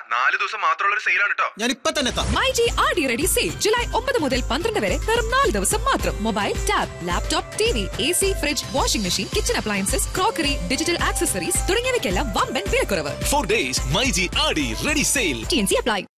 4 ദിവസം മാത്രമുള്ള ഒരു സെയിലാണ് കേട്ടോ. ഞാൻ ഇപ്പൊ തന്നെ മൈജി ആടി റെഡി സെയിൽ ജൂലൈ 9 മുതൽ 12 വരെ വെറും 4 ദിവസം മാത്രം. Mobile, tab, laptop, TV, AC, fridge, washing machine, kitchen appliances, crockery, digital accessories തുടങ്ങിയവയ്ക്കെല്ലാം വമ്പൻ വിലക്കുറവ്. 4 days മൈജി ആടി റെഡി സെയിൽ. TNC apply.